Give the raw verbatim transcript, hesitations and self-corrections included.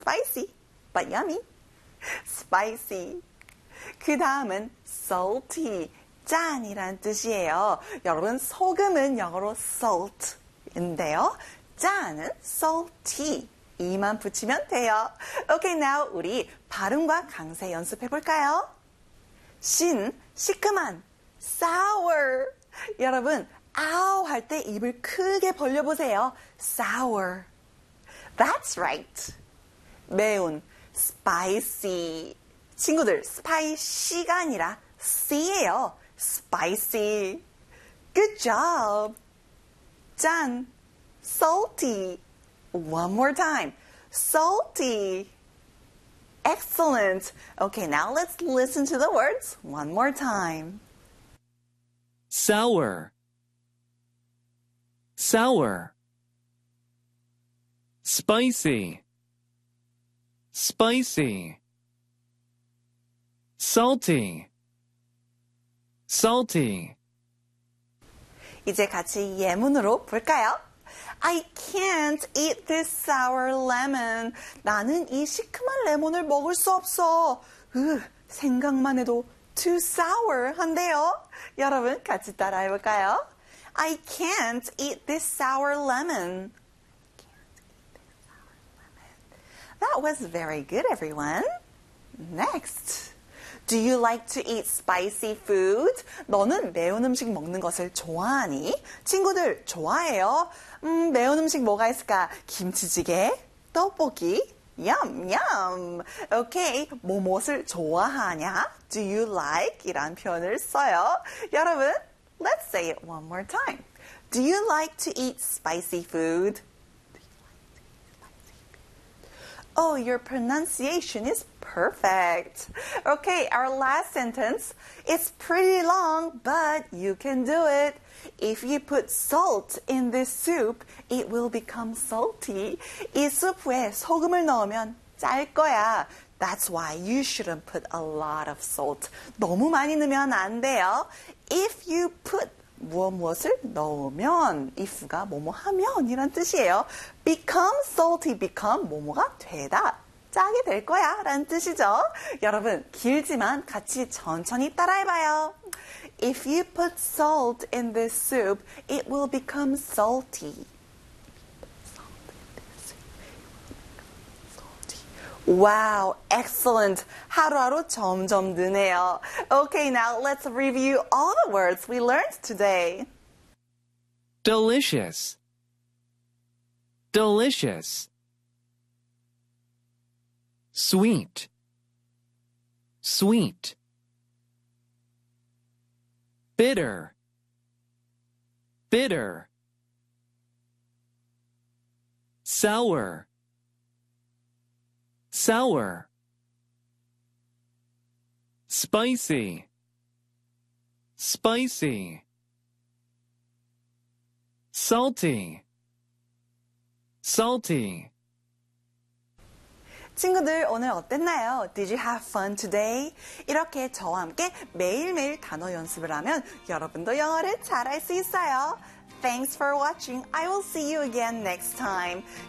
spicy, but yummy. spicy. 그 다음은 salty, 짠이란 뜻이에요. 여러분, 소금은 영어로 salt인데요. 짠은 salty. 이만 붙이면 돼요. Okay, now 우리 발음과 강세 연습해 볼까요? 신, 시큼한, sour. 여러분, 아우 할 때 입을 크게 벌려보세요. sour. That's right. 매운, spicy. 친구들, spicy가 아니라 C예요. spicy. Good job. 짠, salty. One more time. Salty. Excellent. Okay, now let's listen to the words one more time. Sour. Sour. Spicy. Spicy. Salty. Salty. 이제 같이 예문으로 볼까요? I can't eat this sour lemon. 나는 이 시큼한 레몬을 먹을 수 없어. 으, 생각만 해도 too sour 한데요. 여러분 같이 따라해 볼까요? I can't eat this sour lemon. That was very good, everyone. Next. Do you like to eat spicy food? 너는 매운 음식 먹는 것을 좋아하니? 친구들, 좋아해요? 음, 매운 음식 뭐가 있을까? 김치찌개, 떡볶이, yum, yum. Okay, 뭐뭇을 좋아하냐? Do you like? 이란 표현을 써요. 여러분, let's say it one more time. Do you like to eat spicy food? Oh, your pronunciation is perfect. Okay, our last sentence. It's pretty long, but you can do it. If you put salt in this soup, it will become salty. 이 수프에 소금을 넣으면 짤 거야. That's why you shouldn't put a lot of salt. 너무 많이 넣으면 안 돼요. If you put 무엇 무엇을 넣으면 if가 뭐뭐 하면 이란 뜻이에요. become salty, become 뭐뭐가 되다. 짜게 될 거야 라는 뜻이죠. 여러분 길지만 같이 천천히 따라해봐요. If you put salt in this soup, it will become salty. Wow, excellent. 하루하루 점점 느네요. Okay, now let's review all the words we learned today. Delicious. Delicious. Sweet. Sweet. Bitter. Bitter. Sour. Sour. Spicy. Spicy. Salty. Salty. 친구들 오늘 어땠나요? Did you have fun today? 이렇게 저와 함께 매일매일 단어 연습을 하면 여러분도 영어를 잘할 수 있어요. Thanks for watching. I will see you again next time.